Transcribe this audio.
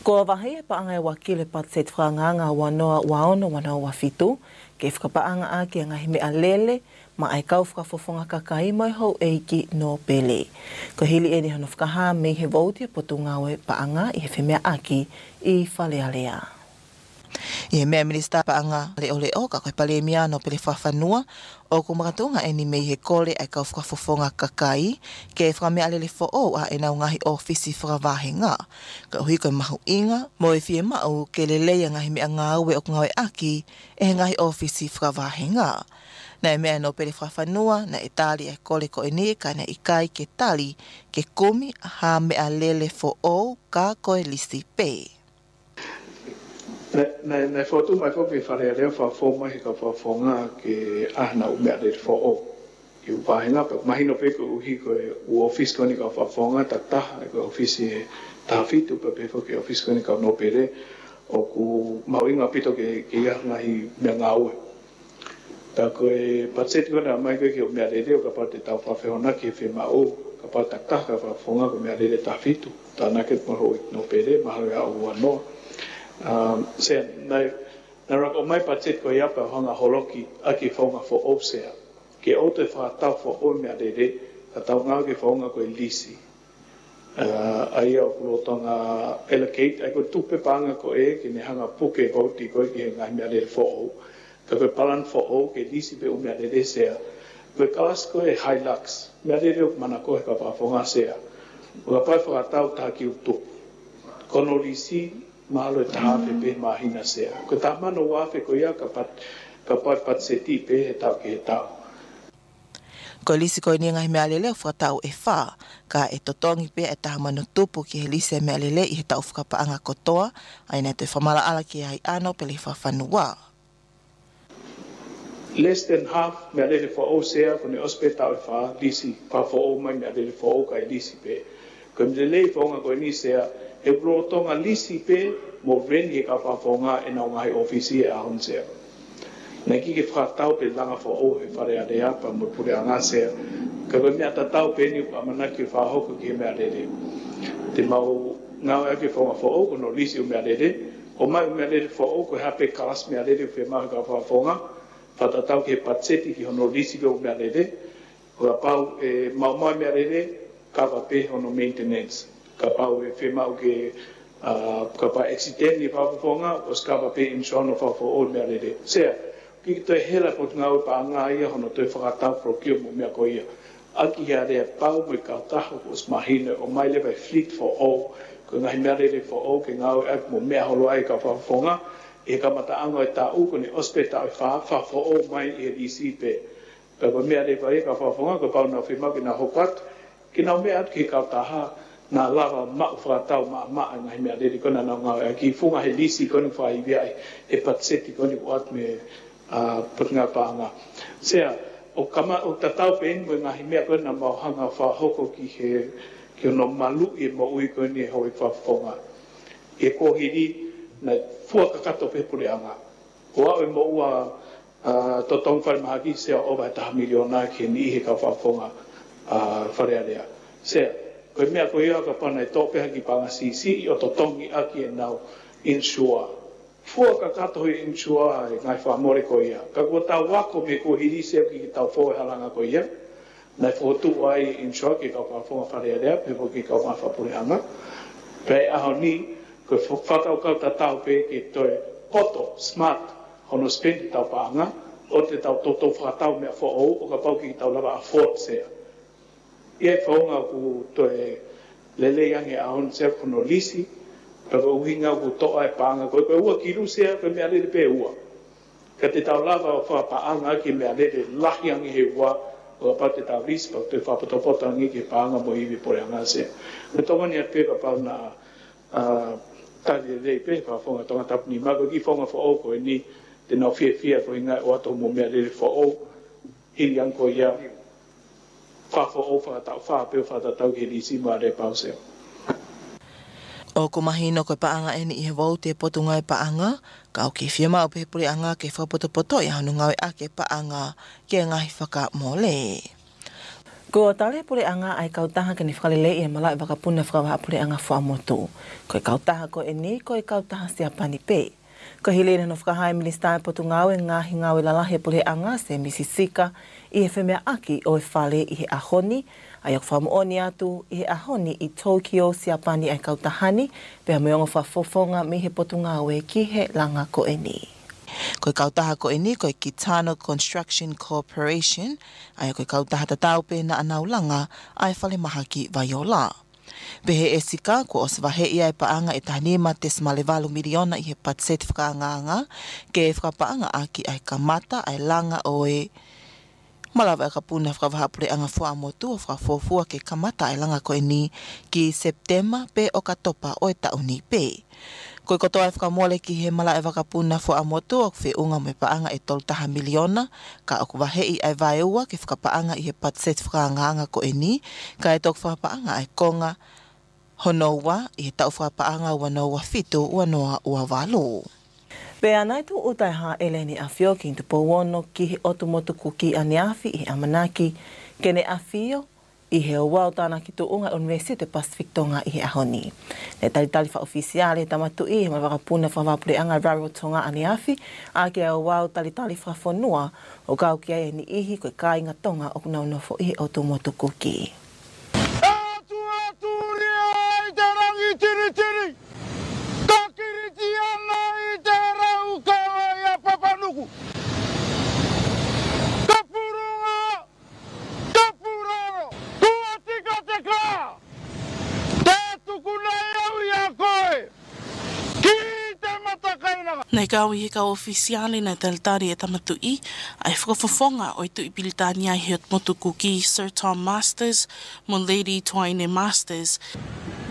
Ko wahi e paanga e wakile patset whanganga wanoa waono wanoa wafitu, ke whakapaanga a ki ngahi mea lele, ma ai kau whakafofonga kakai mai hou eiki no pele. Ko hili e ni hano whakaha mei he vautia potu ngawe paanga i he whemea aki i whalealea. I he mea minista paanga leo leo ka koe pale mia no pele whawhanua o kumakatunga e ni mei he kore ai kau whakafofonga kakai ke whakamea lele who a e nau ngahi ofisi whakawahenga. Ka hui koe mahu inga mo e fie mau ke leleia ngahi mea ngāue o ngawe aki e he ngahi ofisi whakawahenga. Na e mea no pele whawhanua na e tali e kore ko e ni ka na i kai ke tali ke kumi ha mea lele who ka koe lisi pe. Nei fotu mai fopi whare reo whawhoma he ka whawhonga ke ahna u mea reo who. I u whahenga pa mahino pe ko uhi ko e u office ko ni ka whawhonga ta taha e ko office e taha fitu pa pe ke office ko ni ka no pere o ku mauinga pito ke ia ngahi mea ngāue. Ta ko e patset ko na mai ko ke u mea reo ka pate tau whawhona ke whi mau ka pate taha ka whawhonga ko mea reo taha fitu. Ta naket maho i no pere maho ia u anoa. Se na rako mai patset ko ia pa hanga holoki aki whaunga fo opsea ke o te whaatau fo o mea rere ka tau ngau ke whaunga ko e lisi ai au kulotonga allocate ai ko tupe panga ko e ke ne hanga puke vauti ko ki he ngai mea rere fo o ka koe palan fo o ke lisi pe o mea rere sea koe kalas ko e Hilux mea rere o mana ko he ka whaunga sea o ka pai whaatau taha ki utu kono lisi malo e taha pe mahina sea. Ko ta mano wafe ko ia ka pai pat seti pe he tau ke he tau. Ko lisi ko ni ngahi mea lele whakatau e wha, ka e totongi pe e taha mano tupu ki he lisi e mea lele i he tau whakapaanga kotoa, ai nei te whamala ala ki ai ano pele whawhanua. Less than half mea lele wha o sea ko ne ospe tau e wha lisi, wha o mai mea lele wha o ka e lisi pe. Ko me lele whaonga ko ni sea e rotonga lisi pe mo reni he ka whawhonga e nau ngahi ofisi e ahon sea. Nei ki ke whakatau pe langa wha o he whare ade apa mo pure anga sea. Ka koe mea tatau pe ni upa manaki whahoko ki he mea rere. Te mau ngau ake whaonga wha o kono lisi o mea rere. O mai o mea rere wha o ko hape kalas mea rere whi mahu ka whawhonga. Whatatau ki he patseti ki hono lisi o mea rere. Ko a pau e mau mai mea rere kawa pe hono maintenance. Ka pau e whemau ke ka pa accident ni whawhonga o skapa pe insurance o mea rere. Sea, ki toi hela po ngau pa anga ia hono toi whakatau prokio mo mea ko ia. Aki hea rea pau mo i kautaho o smahine o mai lewa fleet for all. Ko ngahi mea rere for all ke ngau ak mo mea holo ai ka whawhonga. E ka mata anga e tā uko ni ospeta o wha for all mai i he DC pe. Ka ko mea rere ka whawhonga ko pau na whemau ki na hopat. Ki nau mea atu ki kautaha. Na lava mau whakatau maa ngahi mea rere kona nau ngau ki funga he lisi koni whai viai e patseti koni uat me putinga paanga. Sea, o tatau pe eni mo ngahi mea kona mau hanga whahoko ki he ono malu e mo ui koni hoi whawhonga. E kohiri na fuakakato pe pure anga. Ko au e mo ua totong whare mahaki sea owa taha miliona ki ni he ka whawhonga wharearea. Sea, koe mea koe ia ka pana e tōpeha ki panga sisi o to tongi aki e nau insua. Fua ka kato hoi insua e ngai whamore koe ia. Ka kua tau wako me ko hirisi aki ki tau fōe halanga koe ia. Nai fōtu ai insua ki kau whafonga wharearea, pepo ki kau mawhapure anga. Pei aho ni, koe whakau kau ta tau pe ki toi poto, smart, hono spendi tau paanga, o te tau toto whakatau mea who'ou, o ka pau ki tau lava afford sea. Ia whaunga ku toe lele yange ahon sea kono lisi, paka uhinga ku toa e paanga koe koe ua kiru sea koe mea lele pe ua. Ka te tau lava o whapaanga ki mea lele lahi ange he ua, o pa te tau lisi pa te whapatopota ange ki paanga mo hiwi pore anga sea. Me tonga ni a pe ka pau na tali lele pe ka whaunga tonga tapu ni mako ki whaunga wha koe ni te nau fia koe ngai o ato mo mea lele wha o hiri anko ia whafo o whakatau whapeo whakatau ki risi mua re pauseo. O ko mahino koe paanga eni i he wau te potunga e paanga, ka o ke whiama o pehepuri anga ke whapoto i hanu ngawe ake paanga ke ngahi whaka mole. Ko tale pule anga ai kautaha kani whakalele i malai wakapuna whakawaha pule anga whaamotu. Ko kautaha ko eni, ko kautaha siapani pe. Ko hilena no whakahai ministai potu ngawe ngahi ngawe lalahe pule anga se misisika i he whemea aki o e whale i he ahoni, ai ok whamuoni atu i he ahoni i Tokyo siapani ai kautahani, pea meongo whafofonga mi he potu ngawe ki he langa ko eni. Koe kautaha ko eni, koe Kitano Construction Corporation, ai koe kautaha tatau pe na anaulanga ai whale mahaki Vaiola. Pehe e sika, ko oswahe ia e paanga e tahanima te smalevalu miliona i he patset whakaanganga, ke e whakapaanga aki ai kamata ai langa o e malawa e kapuna whakawahapure anga whaamotu o whakafofua ke kamata ai langa ko eni ki September pe o katopa o e tauni pe. Koe kotoa e whakamole ki he mala e wakapuna whaamotu o whiunga me paanga e toltaha miliona, ka o kuwahei ai vaeua ke whakapaanga i he patset whakaanganga ko eni, ka e tok whakapaanga ai konga honoua i he tau whakapaanga wanoa fitu wanoa ua walo. Pea nai tu utai ha eleni a whio ki tupo wono ki he otumotu kuki aniafi i he amanaki, kene a whio i he o wau tāna ki tu unga University Pacific tonga i he ahoni. Ne talitali wha ofisiale tamatu i he mawakapuna whawapure anga raro tonga aniafi, a ki o wau talitali wha whanua o kau ki ai ni ihi koe kāinga tonga o kunaunofo i he otumotu kuki. Nei kau i he kau ofisiale na talitari e tamatu i, ai whakafofonga o i tu i pilitania i he motu kuki Sir Tom Masters, mo Lady Twaine Masters.